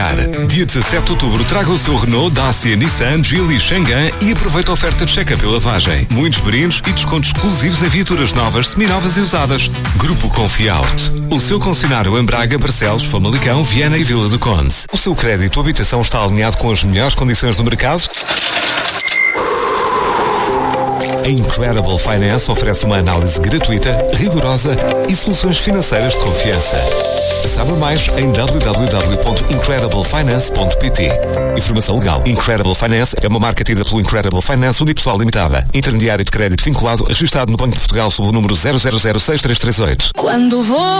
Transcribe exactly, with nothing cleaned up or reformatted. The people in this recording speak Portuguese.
Dia dezassete de outubro, traga o seu Renault, Dacia, Nissan, Geely, Xangan e aproveita a oferta de check-up e lavagem. Muitos brindes e descontos exclusivos em viaturas novas, seminovas e usadas. Grupo Confiauto. O seu concessionário em Braga, Barcelos, Famalicão, Viana e Vila do Conde. O seu crédito ou habitação está alinhado com as melhores condições do mercado? A Incredible Finance oferece uma análise gratuita, rigorosa e soluções financeiras de confiança. Saiba mais em w w w ponto incredible finance ponto p t. Informação legal. Incredible Finance é uma marca tida pelo Incredible Finance Unipessoal Limitada. Intermediário de crédito vinculado, registrado no Banco de Portugal sob o número zero zero zero seis três três oito. Quando vou